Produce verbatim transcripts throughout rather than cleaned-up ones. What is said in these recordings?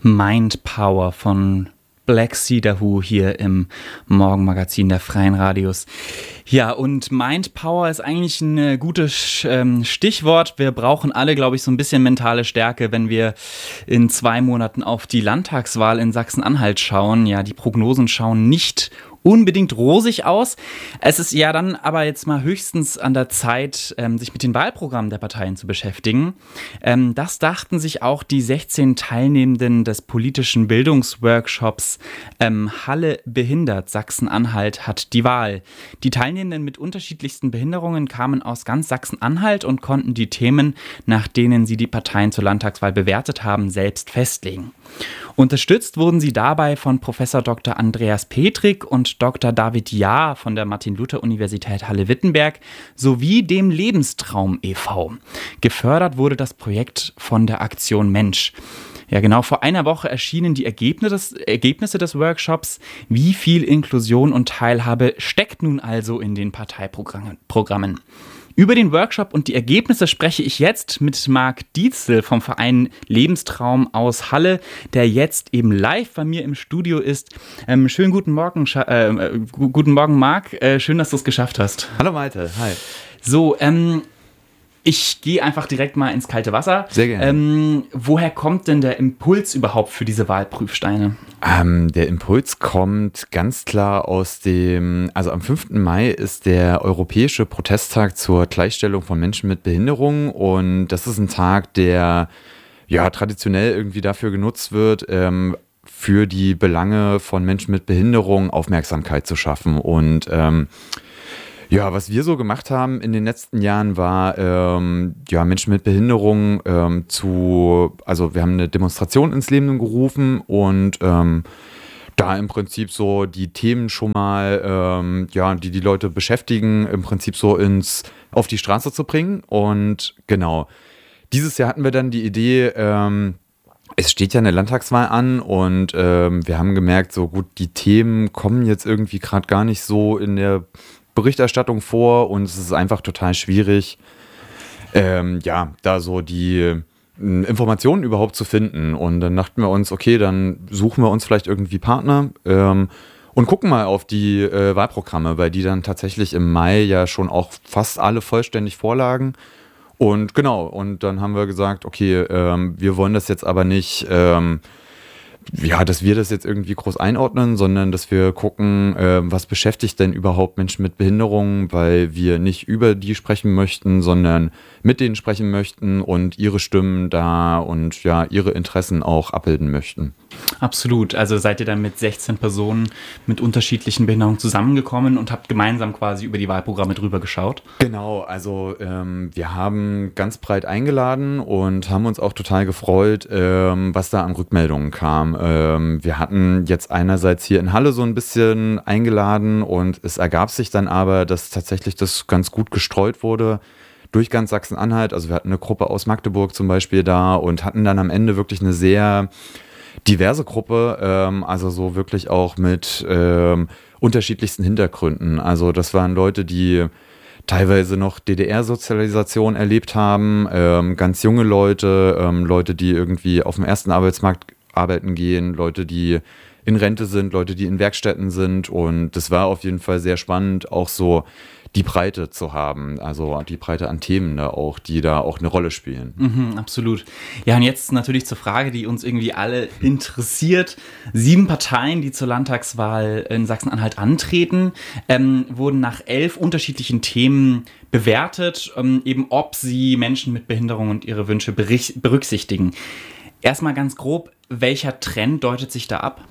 Mind Power von Black Cedar Who hier im Morgenmagazin der Freien Radios. Ja, und Mind Power ist eigentlich ein gutes ähm, Stichwort. Wir brauchen alle, glaube ich, so ein bisschen mentale Stärke, wenn wir in zwei Monaten auf die Landtagswahl in Sachsen-Anhalt schauen. Ja, die Prognosen schauen nicht unbedingt rosig aus. Es ist ja dann aber jetzt mal höchstens an der Zeit, ähm, sich mit den Wahlprogrammen der Parteien zu beschäftigen. Ähm, das dachten sich auch die sechzehn Teilnehmenden des politischen Bildungsworkshops ähm, Halle behindert, Sachsen-Anhalt hat die Wahl. Die Teilnehmenden mit unterschiedlichsten Behinderungen kamen aus ganz Sachsen-Anhalt und konnten die Themen, nach denen sie die Parteien zur Landtagswahl bewertet haben, selbst festlegen. Unterstützt wurden sie dabei von Professor Doktor Andreas Petrik und Doktor David Jahr von der Martin-Luther-Universität Halle-Wittenberg sowie dem Lebenstraum e V Gefördert wurde das Projekt von der Aktion Mensch. Ja, genau, vor einer Woche erschienen die Ergebnisse des, Ergebnisse des Workshops. Wie viel Inklusion und Teilhabe steckt nun also in den Parteiprogrammen? Über den Workshop und die Ergebnisse spreche ich jetzt mit Marc Dietzel vom Verein Lebenstraum aus Halle, der jetzt eben live bei mir im Studio ist. Ähm, schönen guten Morgen, Scha- äh, guten Morgen, Marc. Äh, schön, dass du es geschafft hast. Hallo Malte, hi. So, ähm, ich gehe einfach direkt mal ins kalte Wasser. Sehr gerne. Ähm, woher kommt denn der Impuls überhaupt für diese Wahlprüfsteine? Ähm, der Impuls kommt ganz klar aus dem, also am fünften Mai ist der Europäische Protesttag zur Gleichstellung von Menschen mit Behinderung und das ist ein Tag, der ja traditionell irgendwie dafür genutzt wird, ähm, für die Belange von Menschen mit Behinderung Aufmerksamkeit zu schaffen und ähm, Ja, was wir so gemacht haben in den letzten Jahren war, ähm, ja, Menschen mit Behinderung ähm, zu, also wir haben eine Demonstration ins Leben gerufen und ähm, da im Prinzip so die Themen schon mal, ähm, ja, die die Leute beschäftigen, im Prinzip so ins, auf die Straße zu bringen. Und genau, dieses Jahr hatten wir dann die Idee, ähm, es steht ja eine Landtagswahl an und ähm, wir haben gemerkt, so gut, die Themen kommen jetzt irgendwie gerade gar nicht so in der Berichterstattung vor und es ist einfach total schwierig, ähm, ja, da so die äh, Informationen überhaupt zu finden. Und dann dachten wir uns, okay, dann suchen wir uns vielleicht irgendwie Partner ähm, und gucken mal auf die äh, Wahlprogramme, weil die dann tatsächlich im Mai ja schon auch fast alle vollständig vorlagen. Und genau, und dann haben wir gesagt, okay, ähm, wir wollen das jetzt aber nicht ähm, ja, dass wir das jetzt irgendwie groß einordnen, sondern dass wir gucken, äh, was beschäftigt denn überhaupt Menschen mit Behinderungen, weil wir nicht über die sprechen möchten, sondern mit denen sprechen möchten und ihre Stimmen da und ja, ihre Interessen auch abbilden möchten. Absolut. Also seid ihr dann mit sechzehn Personen mit unterschiedlichen Behinderungen zusammengekommen und habt gemeinsam quasi über die Wahlprogramme drüber geschaut? Genau, also ähm, wir haben ganz breit eingeladen und haben uns auch total gefreut, ähm, was da an Rückmeldungen kam. Ähm, wir hatten jetzt einerseits hier in Halle so ein bisschen eingeladen und es ergab sich dann aber, dass tatsächlich das ganz gut gestreut wurde durch ganz Sachsen-Anhalt. Also wir hatten eine Gruppe aus Magdeburg zum Beispiel da und hatten dann am Ende wirklich eine sehr diverse Gruppe, ähm, also so wirklich auch mit ähm, unterschiedlichsten Hintergründen. Also das waren Leute, die teilweise noch D D R-Sozialisation erlebt haben, ähm, ganz junge Leute, ähm, Leute, die irgendwie auf dem ersten Arbeitsmarkt arbeiten gehen, Leute, die in Rente sind, Leute, die in Werkstätten sind und das war auf jeden Fall sehr spannend, auch so die Breite zu haben, also die Breite an Themen da auch, die da auch eine Rolle spielen. Mhm, absolut. Ja, und jetzt natürlich zur Frage, die uns irgendwie alle interessiert. Sieben Parteien, die zur Landtagswahl in Sachsen-Anhalt antreten, ähm, wurden nach elf unterschiedlichen Themen bewertet, ähm, eben ob sie Menschen mit Behinderung und ihre Wünsche berich- berücksichtigen. Erstmal ganz grob, welcher Trend deutet sich da ab?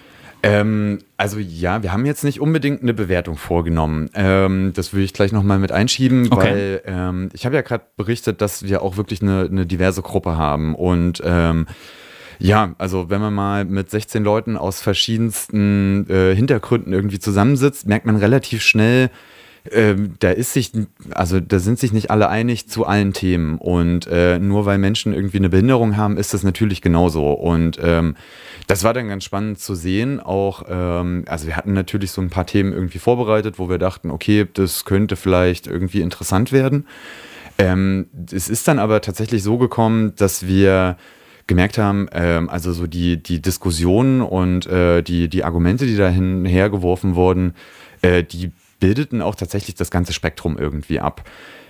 Ähm, also ja, wir haben jetzt nicht unbedingt eine Bewertung vorgenommen. Ähm, das würde ich gleich nochmal mit einschieben, Okay. weil ähm, ich habe ja gerade berichtet, dass wir auch wirklich eine, eine diverse Gruppe haben. Und ähm, ja, also wenn man mal mit sechzehn Leuten aus verschiedensten äh, Hintergründen irgendwie zusammensitzt, merkt man relativ schnell, Ähm, da ist sich, also da sind sich nicht alle einig zu allen Themen und äh, nur weil Menschen irgendwie eine Behinderung haben, ist das natürlich genauso und ähm, das war dann ganz spannend zu sehen, auch, ähm, also wir hatten natürlich so ein paar Themen irgendwie vorbereitet, wo wir dachten, okay, das könnte vielleicht irgendwie interessant werden. Ähm, es ist dann aber tatsächlich so gekommen, dass wir gemerkt haben, ähm, also so die, die Diskussionen und äh, die, die Argumente, die dahin hergeworfen wurden, äh, die bildeten auch tatsächlich das ganze Spektrum irgendwie ab.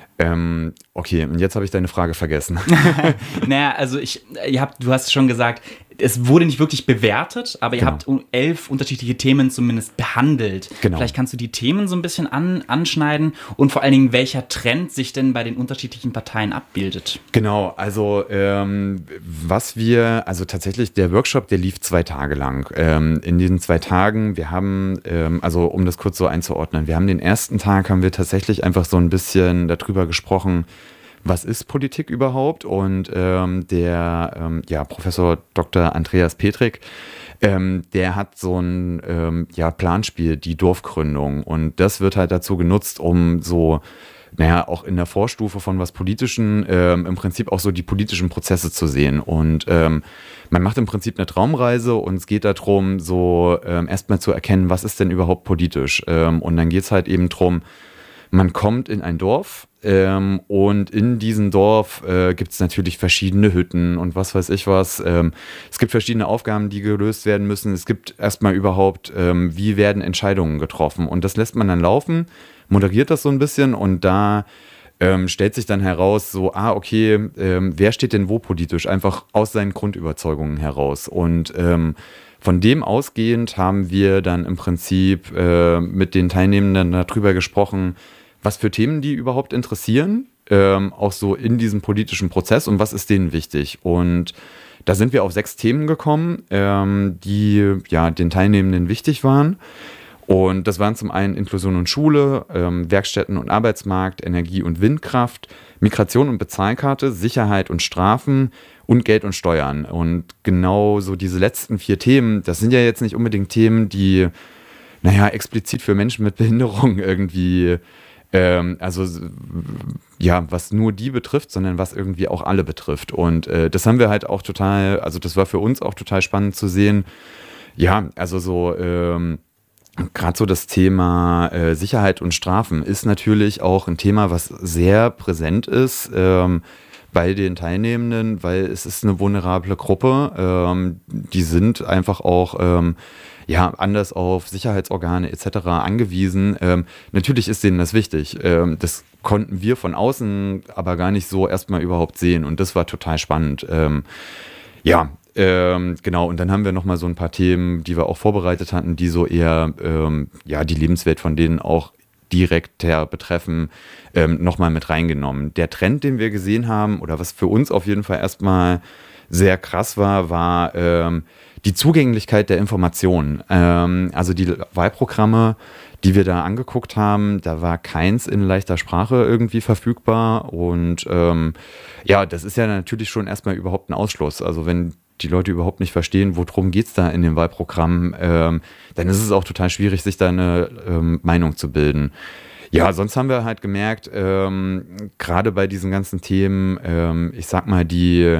Ähm, okay, und jetzt habe ich deine Frage vergessen. Naja, also ich, ihr habt, du hast schon gesagt, es wurde nicht wirklich bewertet, aber ihr Genau. habt elf unterschiedliche Themen zumindest behandelt. Genau. Vielleicht kannst du die Themen so ein bisschen an, anschneiden und vor allen Dingen, welcher Trend sich denn bei den unterschiedlichen Parteien abbildet. Genau, also ähm, was wir, also tatsächlich der Workshop, der lief zwei Tage lang. Ähm, in diesen zwei Tagen, wir haben, ähm, also um das kurz so einzuordnen, wir haben den ersten Tag, haben wir tatsächlich einfach so ein bisschen darüber gesprochen, was ist Politik überhaupt? Und ähm, der ähm, ja, Professor Doktor Andreas Petrik, ähm, der hat so ein ähm, ja, Planspiel, die Dorfgründung. Und das wird halt dazu genutzt, um so, naja, auch in der Vorstufe von was Politischen ähm, im Prinzip auch so die politischen Prozesse zu sehen. Und ähm, man macht im Prinzip eine Traumreise und es geht darum, so ähm, erstmal zu erkennen, was ist denn überhaupt politisch? Ähm, und dann geht es halt eben darum, man kommt in ein Dorf ähm, und in diesem Dorf äh, gibt es natürlich verschiedene Hütten und was weiß ich was. Ähm, es gibt verschiedene Aufgaben, die gelöst werden müssen. Es gibt erstmal überhaupt, ähm, wie werden Entscheidungen getroffen. Und das lässt man dann laufen, moderiert das so ein bisschen und da ähm, stellt sich dann heraus, so, ah, okay, ähm, wer steht denn wo politisch? Einfach aus seinen Grundüberzeugungen heraus. Und ähm, von dem ausgehend haben wir dann im Prinzip äh, mit den Teilnehmenden darüber gesprochen, was für Themen die überhaupt interessieren, ähm, auch so in diesem politischen Prozess und was ist denen wichtig. Und da sind wir auf sechs Themen gekommen, ähm, die ja den Teilnehmenden wichtig waren. Und das waren zum einen Inklusion und Schule, ähm, Werkstätten und Arbeitsmarkt, Energie und Windkraft, Migration und Bezahlkarte, Sicherheit und Strafen und Geld und Steuern. Und genau so diese letzten vier Themen, das sind ja jetzt nicht unbedingt Themen, die, naja, explizit für Menschen mit Behinderung irgendwie, ähm, also ja, was nur die betrifft, sondern was irgendwie auch alle betrifft. Und äh, das haben wir halt auch total, also das war für uns auch total spannend zu sehen. Ja, also so, ähm, gerade so das Thema äh, Sicherheit und Strafen ist natürlich auch ein Thema, was sehr präsent ist ähm, bei den Teilnehmenden, weil es ist eine vulnerable Gruppe. Ähm, die sind einfach auch ähm, ja, anders auf Sicherheitsorgane et cetera angewiesen. Ähm, natürlich ist denen das wichtig. Ähm, das konnten wir von außen aber gar nicht so erstmal überhaupt sehen und das war total spannend. Ähm, ja, Ähm, genau, und dann haben wir nochmal so ein paar Themen, die wir auch vorbereitet hatten, die so eher ähm, ja, die Lebenswelt von denen auch direkter betreffen, ähm, nochmal mit reingenommen. Der Trend, den wir gesehen haben, oder was für uns auf jeden Fall erstmal sehr krass war, war ähm, die Zugänglichkeit der Informationen. Ähm, also die Wahlprogramme, die wir da angeguckt haben, da war keins in leichter Sprache irgendwie verfügbar und ähm, ja, das ist ja natürlich schon erstmal überhaupt ein Ausschluss. Also wenn die Leute überhaupt nicht verstehen, worum geht es da in dem Wahlprogramm, ähm, dann ist es auch total schwierig, sich da eine ähm, Meinung zu bilden. Ja, sonst haben wir halt gemerkt, ähm, gerade bei diesen ganzen Themen, ähm, ich sag mal, die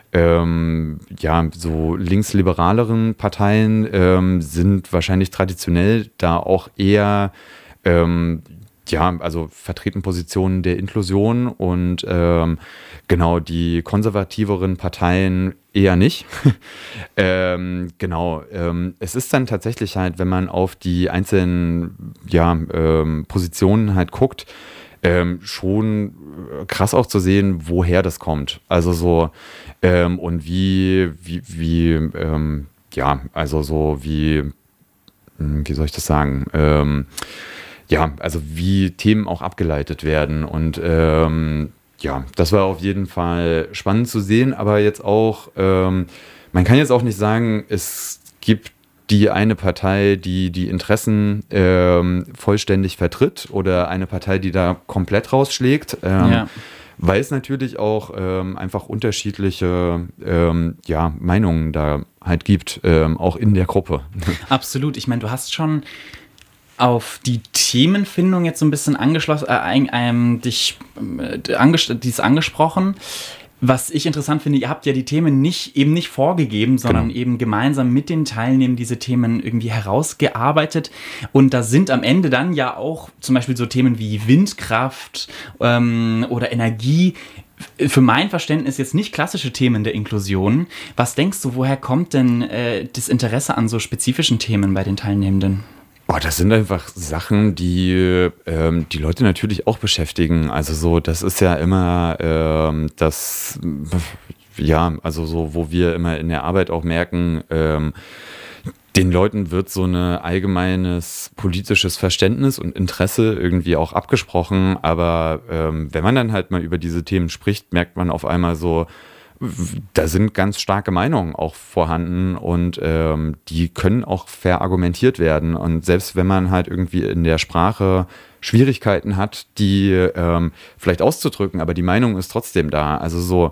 ähm, ja, so linksliberaleren Parteien ähm, sind wahrscheinlich traditionell da auch eher ähm, ja, also vertreten Positionen der Inklusion und ähm, genau, die konservativeren Parteien eher nicht. ähm, genau, ähm, es ist dann tatsächlich halt, wenn man auf die einzelnen ja, ähm, Positionen halt guckt, ähm, schon krass auch zu sehen, woher das kommt. Also so, ähm, und wie, wie, wie ähm, ja, also so wie, wie soll ich das sagen, ähm, ja, also wie Themen auch abgeleitet werden und ähm, ja, das war auf jeden Fall spannend zu sehen, aber jetzt auch, ähm, man kann jetzt auch nicht sagen, es gibt die eine Partei, die die Interessen ähm, vollständig vertritt oder eine Partei, die da komplett rausschlägt, ähm, ja. Weil es natürlich auch ähm, einfach unterschiedliche ähm, ja, Meinungen da halt gibt, ähm, auch in der Gruppe. Absolut, ich meine, du hast schon auf die Themenfindung jetzt so ein bisschen angeschlossen, äh, ähm, dich äh, anges- dies angesprochen. Was ich interessant finde, ihr habt ja die Themen nicht eben nicht vorgegeben, sondern genau. eben gemeinsam mit den Teilnehmern diese Themen irgendwie herausgearbeitet. Und da sind am Ende dann ja auch zum Beispiel so Themen wie Windkraft ähm, oder Energie für mein Verständnis jetzt nicht klassische Themen der Inklusion. Was denkst du, woher kommt denn äh, das Interesse an so spezifischen Themen bei den Teilnehmenden? Oh, das sind einfach Sachen, die ähm, die Leute natürlich auch beschäftigen. Also so, das ist ja immer ähm, das, ja, also so, wo wir immer in der Arbeit auch merken, ähm, den Leuten wird so ein allgemeines politisches Verständnis und Interesse irgendwie auch abgesprochen. Aber ähm, wenn man dann halt mal über diese Themen spricht, merkt man auf einmal so, da sind ganz starke Meinungen auch vorhanden und ähm, die können auch verargumentiert werden. Und selbst wenn man halt irgendwie in der Sprache Schwierigkeiten hat, die ähm, vielleicht auszudrücken, aber die Meinung ist trotzdem da. Also so,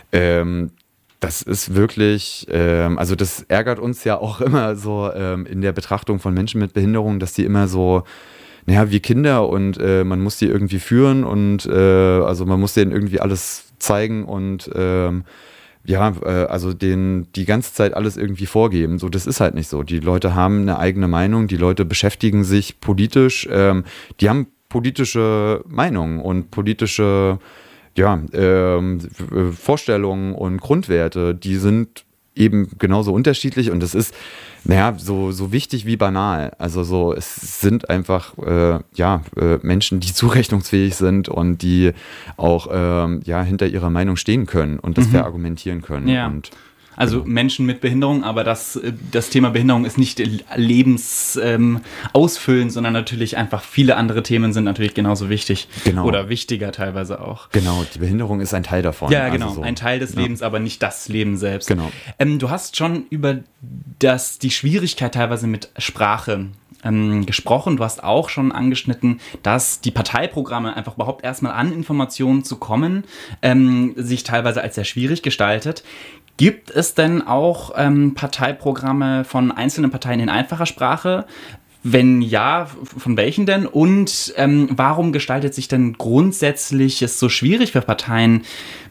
ähm, das ist wirklich, ähm, also das ärgert uns ja auch immer so ähm, in der Betrachtung von Menschen mit Behinderung, dass die immer so, naja, wie Kinder und äh, man muss die irgendwie führen und äh, also man muss denen irgendwie alles zeigen und ähm, ja, äh, also denen die ganze Zeit alles irgendwie vorgeben. So, das ist halt nicht so. Die Leute haben eine eigene Meinung, die Leute beschäftigen sich politisch, ähm, die haben politische Meinungen und politische ja, ähm, Vorstellungen und Grundwerte, die sind eben genauso unterschiedlich und das ist, naja, so, so wichtig wie banal. Also so, es sind einfach äh, ja, äh, Menschen, die zurechnungsfähig sind und die auch ähm, ja, hinter ihrer Meinung stehen können und das mhm. verargumentieren können. Ja. Und Also Menschen mit Behinderung, aber das, das Thema Behinderung ist nicht lebensausfüllend, ähm, sondern natürlich einfach viele andere Themen sind natürlich genauso wichtig. Genau. Oder wichtiger teilweise auch. Genau, die Behinderung ist ein Teil davon. Ja, genau, also so. ein Teil des ja. Lebens, aber nicht das Leben selbst. Genau. Ähm, du hast schon über das, die Schwierigkeit teilweise mit Sprache ähm, gesprochen. Du hast auch schon angeschnitten, dass die Parteiprogramme einfach überhaupt erstmal an Informationen zu kommen, ähm, sich teilweise als sehr schwierig gestaltet. Gibt es denn auch ähm, Parteiprogramme von einzelnen Parteien in einfacher Sprache? Wenn ja, von welchen denn? Und ähm, warum gestaltet sich denn grundsätzlich es so schwierig für Parteien,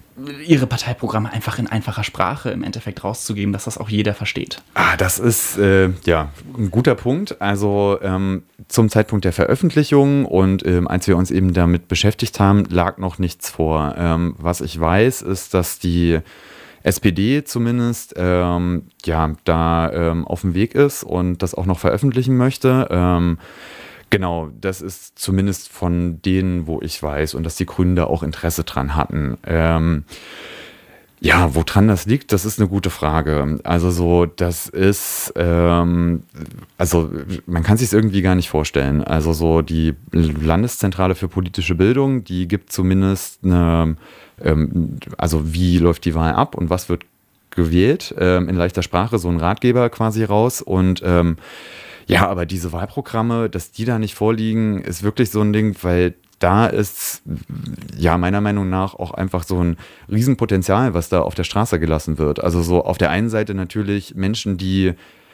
ihre Parteiprogramme einfach in einfacher Sprache im Endeffekt rauszugeben, dass das auch jeder versteht? Ah, das ist äh, ja ein guter Punkt. Also ähm, zum Zeitpunkt der Veröffentlichung und ähm, als wir uns eben damit beschäftigt haben, lag noch nichts vor. Ähm, was ich weiß, ist, dass die S P D zumindest ähm, ja, da ähm, auf dem Weg ist und das auch noch veröffentlichen möchte. Ähm, genau, das ist zumindest von denen, wo ich weiß und dass die Grünen da auch Interesse dran hatten. Ähm, ja, woran das liegt, das ist eine gute Frage. Also so, das ist, ähm, also man kann sich es irgendwie gar nicht vorstellen. Also so die Landeszentrale für politische Bildung, die gibt zumindest eine also wie läuft die Wahl ab und was wird gewählt, ähm, in leichter Sprache, so ein Ratgeber quasi raus und ähm, ja, aber diese Wahlprogramme, dass die da nicht vorliegen, ist wirklich so ein Ding, weil da ist ja meiner Meinung nach auch einfach so ein Riesenpotenzial, was da auf der Straße gelassen wird. Also so auf der einen Seite natürlich Menschen, die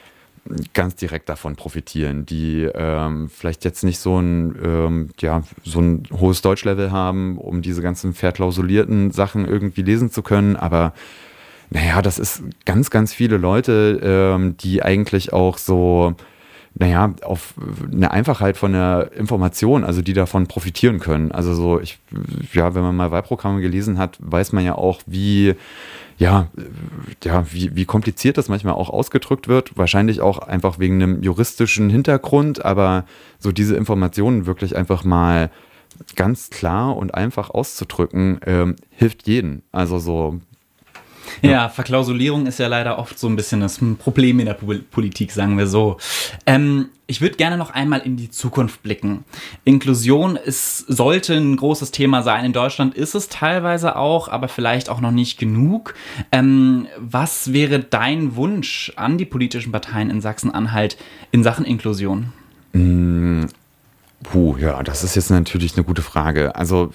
ganz direkt davon profitieren, die ähm, vielleicht jetzt nicht so ein, ähm, ja, so ein hohes Deutschlevel haben, um diese ganzen verklausulierten Sachen irgendwie lesen zu können, aber naja, das ist ganz, ganz viele Leute, ähm, die eigentlich auch so, naja, auf eine Einfachheit von der Information, also die davon profitieren können. Also so, ich, ja, wenn man mal Wahlprogramme gelesen hat, weiß man ja auch, wie Ja, ja wie, wie kompliziert das manchmal auch ausgedrückt wird. Wahrscheinlich auch einfach wegen einem juristischen Hintergrund, aber so diese Informationen wirklich einfach mal ganz klar und einfach auszudrücken, ähm, hilft jedem. Also so. Ja. ja, Verklausulierung ist ja leider oft so ein bisschen das Problem in der Politik, sagen wir so. Ähm, ich würde gerne noch einmal in die Zukunft blicken. Inklusion ist, sollte ein großes Thema sein. In Deutschland ist es teilweise auch, aber vielleicht auch noch nicht genug. Ähm, was wäre dein Wunsch an die politischen Parteien in Sachsen-Anhalt in Sachen Inklusion? Mmh, puh, ja, das ist jetzt natürlich eine gute Frage. Also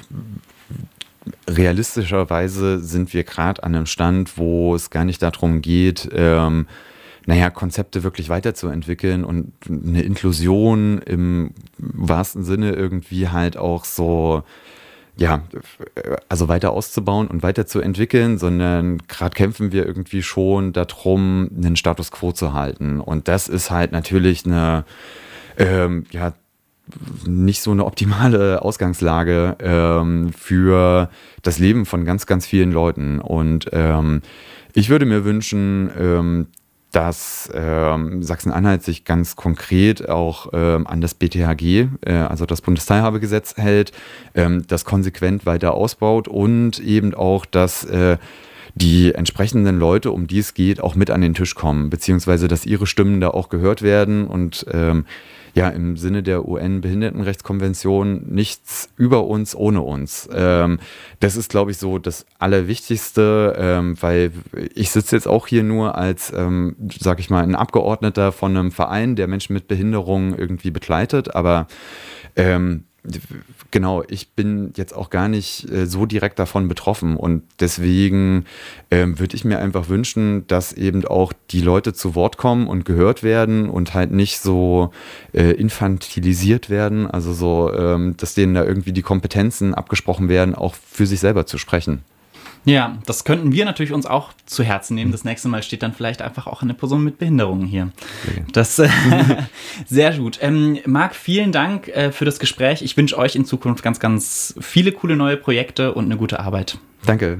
realistischerweise sind wir gerade an einem Stand, wo es gar nicht darum geht, ähm, naja, Konzepte wirklich weiterzuentwickeln und eine Inklusion im wahrsten Sinne irgendwie halt auch so, ja, also weiter auszubauen und weiterzuentwickeln, sondern gerade kämpfen wir irgendwie schon darum, einen Status quo zu halten. Und das ist halt natürlich eine, ähm, ja, nicht so eine optimale Ausgangslage ähm, für das Leben von ganz, ganz vielen Leuten. Und ähm, ich würde mir wünschen, ähm, dass ähm, Sachsen-Anhalt sich ganz konkret auch ähm, an das B T H G, äh, also das Bundesteilhabegesetz, hält, ähm, das konsequent weiter ausbaut und eben auch, dass äh, die entsprechenden Leute, um die es geht, auch mit an den Tisch kommen, beziehungsweise dass ihre Stimmen da auch gehört werden und ähm, ja, im Sinne der U N-Behindertenrechtskonvention nichts über uns ohne uns. Ähm, das ist, glaube ich, so das Allerwichtigste, ähm, weil ich sitze jetzt auch hier nur als, ähm, sag ich mal, ein Abgeordneter von einem Verein, der Menschen mit Behinderungen irgendwie begleitet, aber ähm, genau, ich bin jetzt auch gar nicht äh, so direkt davon betroffen und deswegen ähm, würde ich mir einfach wünschen, dass eben auch die Leute zu Wort kommen und gehört werden und halt nicht so äh, infantilisiert werden, also so, ähm, dass denen da irgendwie die Kompetenzen abgesprochen werden, auch für sich selber zu sprechen. Ja, das könnten wir natürlich uns auch zu Herzen nehmen. Das nächste Mal steht dann vielleicht einfach auch eine Person mit Behinderungen hier. Okay. Das äh, sehr gut. Ähm, Marc, vielen Dank äh, für das Gespräch. Ich wünsche euch in Zukunft ganz, ganz viele coole neue Projekte und eine gute Arbeit. Danke.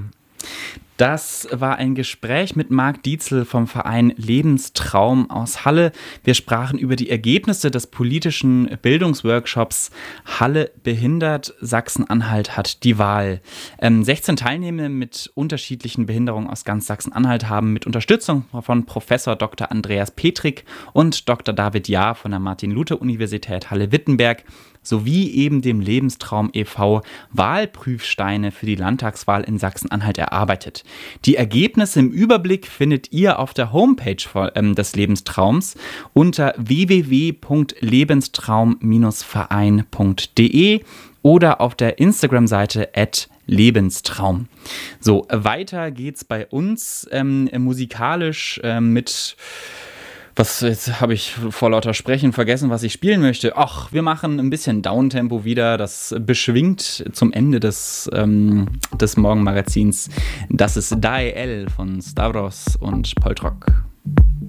Das war ein Gespräch mit Marc Dietzel vom Verein Lebenstraum aus Halle. Wir sprachen über die Ergebnisse des politischen Bildungsworkshops Halle behindert, Sachsen-Anhalt hat die Wahl. Ähm, sechzehn Teilnehmende mit unterschiedlichen Behinderungen aus ganz Sachsen-Anhalt haben mit Unterstützung von Professor Doktor Andreas Petrik und Doktor David Jahr von der Martin-Luther-Universität Halle-Wittenberg sowie eben dem Lebenstraum e V Wahlprüfsteine für die Landtagswahl in Sachsen-Anhalt erarbeitet. Die Ergebnisse im Überblick findet ihr auf der Homepage des Lebenstraums unter w w w punkt lebenstraum verein punkt d e oder auf der Instagram-Seite at Lebenstraum. So, weiter geht's bei uns ähm, musikalisch äh, mit... Was, jetzt habe ich vor lauter Sprechen vergessen, was ich spielen möchte. Ach, wir machen ein bisschen Downtempo wieder. Das beschwingt zum Ende des, ähm, des Morgenmagazins. Das ist Dael von Stavros und Poltrock.